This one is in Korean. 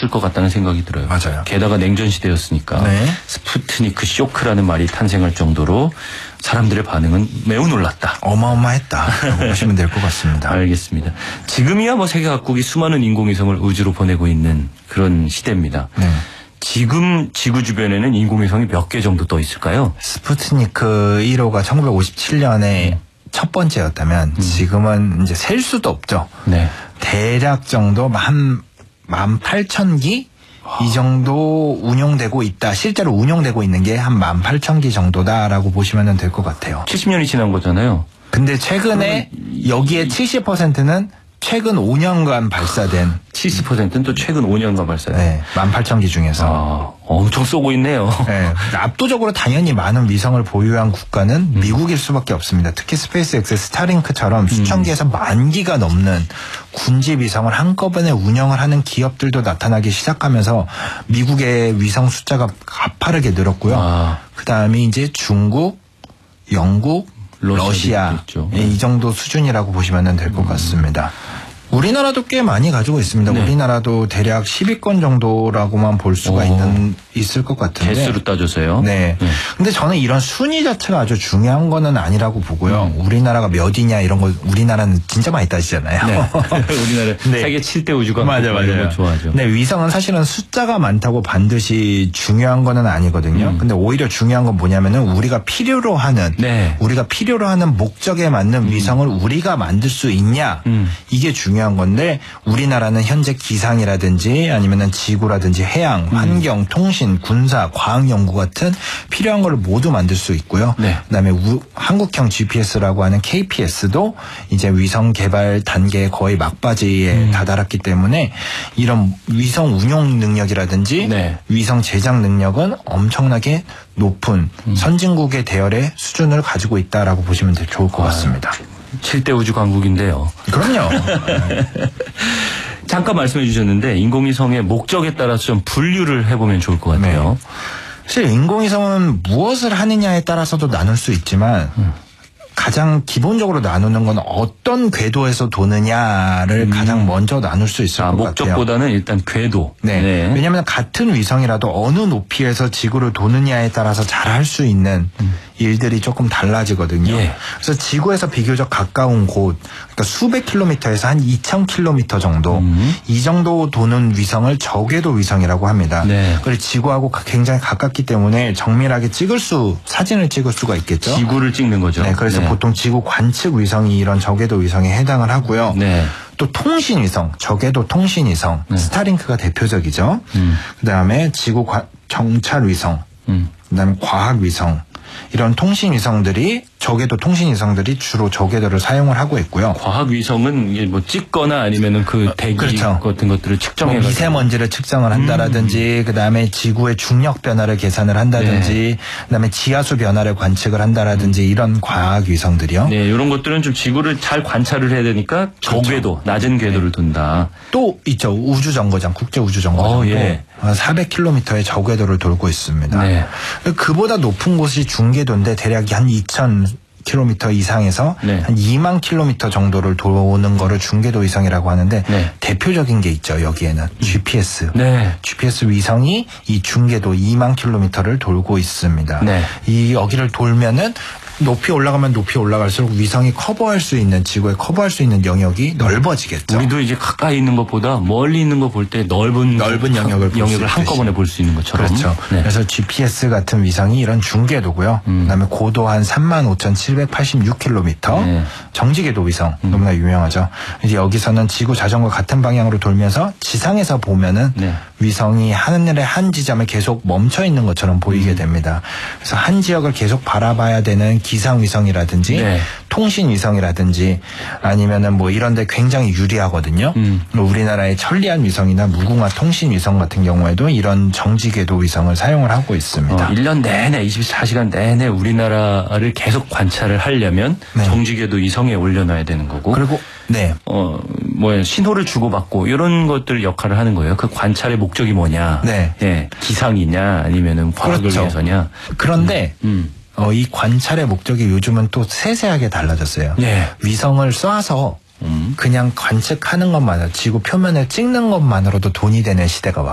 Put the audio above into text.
있을 것 같다는 생각이 들어요. 맞아요. 게다가 냉전 시대였으니까 네. 스푸트니크 쇼크라는 말이 탄생할 정도로 사람들의 반응은 매우 놀랐다. 어마어마했다라고 보시면 될 것 같습니다. 알겠습니다. 지금이야 뭐 세계 각국이 수많은 인공위성을 우주로 보내고 있는 그런 시대입니다. 네. 지금 지구 주변에는 인공위성이 몇 개 정도 떠 있을까요? 스푸트니크 1호가 1957년에 첫 번째였다면 지금은 이제 셀 수도 없죠. 네. 대략 정도 한 18,000기 이 정도 운용되고 있다. 실제로 운용되고 있는 게 한 18,000기 정도다라고 보시면 될 것 같아요. 70년이 지난 거잖아요. 근데 최근에 여기에 70%는 최근 5년간 발사된 70%는 또 최근 5년간 발사요. 네, 18,000기 중에서 엄청 쏘고 있네요. 네, 압도적으로 당연히 많은 위성을 보유한 국가는 미국일 수밖에 없습니다. 특히 스페이스X의 스타링크처럼 수천 기에서 만 기가 넘는 군지 위성을 한꺼번에 운영을 하는 기업들도 나타나기 시작하면서 미국의 위성 숫자가 가파르게 늘었고요. 그다음에 이제 중국, 영국, 러시아 이 정도 수준이라고 보시면 될 것 같습니다. 우리나라도 꽤 많이 가지고 있습니다. 네. 우리나라도 대략 10위권 정도라고만 볼 수가 있을 것 같은데. 개수로 따져서요? 네. 근데 저는 이런 순위 자체가 아주 중요한 거는 아니라고 보고요. 우리나라가 몇이냐 이런 거 우리나라는 진짜 많이 따지잖아요. 네. 우리나라 네. 세계 7대 우주국 맞아요. 좋아하죠. 네, 위성은 사실은 숫자가 많다고 반드시 중요한 거는 아니거든요. 근데 오히려 중요한 건 뭐냐면은 우리가 필요로 하는 목적에 맞는 위성을 우리가 만들 수 있냐 이게 중요한 건데 우리나라는 현재 기상이라든지 아니면은 지구라든지 해양, 환경, 통신, 군사, 과학 연구 같은 필요한 걸 모두 만들 수 있고요. 네. 그다음에 한국형 GPS라고 하는 KPS도 이제 위성 개발 단계에 거의 막바지에 다다랐기 때문에 이런 위성 운용 능력이라든지 위성 제작 능력은 엄청나게 높은 선진국의 대열의 수준을 가지고 있다라고 보시면 좋을 것 같습니다. 7대 우주 강국인데요. 그럼요. 잠깐 말씀해 주셨는데 인공위성의 목적에 따라서 좀 분류를 해보면 좋을 것 같아요. 네. 사실 인공위성은 무엇을 하느냐에 따라서도 나눌 수 있지만 가장 기본적으로 나누는 건 어떤 궤도에서 도느냐를 가장 먼저 나눌 수 있을 것 같아요. 목적보다는 일단 궤도. 네. 왜냐하면 같은 위성이라도 어느 높이에서 지구를 도느냐에 따라서 잘 할 수 있는 일들이 조금 달라지거든요. 그래서 지구에서 비교적 가까운 곳, 그러니까 수백 킬로미터에서 한 2,000킬로미터 정도, 이 정도 도는 위성을 저궤도 위성이라고 합니다. 그리고 지구하고 굉장히 가깝기 때문에 정밀하게 사진을 찍을 수가 있겠죠. 지구를 찍는 거죠. 네, 그래서 보통 지구 관측 위성이 이런 저궤도 위성에 해당을 하고요. 또 통신 위성, 저궤도 통신 위성, 스타링크가 대표적이죠. 그다음에 지구 정찰 위성, 그다음에 과학 위성. 이런 통신 위성들이 저궤도 통신 위성들이 주로 저궤도를 사용을 하고 있고요. 과학 위성은 뭐 찍거나 아니면은 그 대기 같은 것들을 측정해 미세먼지를 측정을 한다라든지 그다음에 지구의 중력 변화를 계산을 한다든지 그다음에 지하수 변화를 관측을 한다라든지 이런 과학 위성들이요. 네, 이런 것들은 좀 지구를 잘 관찰을 해야 되니까 저궤도, 낮은 궤도를 돈다. 또 있죠. 우주정거장, 국제 우주정거장도 400km의 저궤도를 돌고 있습니다. 그보다 높은 곳이 중궤도인데 대략 한 2,000km 이상에서 한 2만 km 정도를 도는 거를 중궤도 위성이라고 하는데 대표적인 게 있죠. 여기에는 GPS. GPS 위성이 이 중궤도 2만 km를 돌고 있습니다. 이 여기를 돌면은 높이 올라가면 높이 올라갈수록 위성이 커버할 수 있는 지구에 커버할 수 있는 영역이 넓어지겠죠. 우리도 이제 가까이 있는 것보다 멀리 있는 거 볼 때 넓은 영역을 한꺼번에 볼 수 있는 것처럼. 그렇죠. 그래서 GPS 같은 위성이 이런 중궤도고요. 그다음에 고도 한 35,786km 정지궤도 위성 너무나 유명하죠. 이제 여기서는 지구 자전거 같은 방향으로 돌면서 지상에서 보면은 위성이 하늘의 한 지점에 계속 멈춰 있는 것처럼 보이게 됩니다. 그래서 한 지역을 계속 바라봐야 되는 기상위성이라든지 통신위성이라든지 아니면은 뭐 이런데 굉장히 유리하거든요. 우리나라의 천리안 위성이나 무궁화 통신위성 같은 경우에도 이런 정지궤도 위성을 사용을 하고 있습니다. 1년 내내 24시간 내내 우리나라를 계속 관찰을 하려면 정지궤도 위성에 올려놔야 되는 거고. 그리고 신호를 주고받고 이런 것들 역할을 하는 거예요. 그 관찰의 목적이 뭐냐. 기상이냐 아니면은 과학을 위해서냐. 그런데 이 관찰의 목적이 요즘은 또 세세하게 달라졌어요. 위성을 쏴서 그냥 관측하는 것만으로 지구 표면을 찍는 것만으로도 돈이 되는 시대가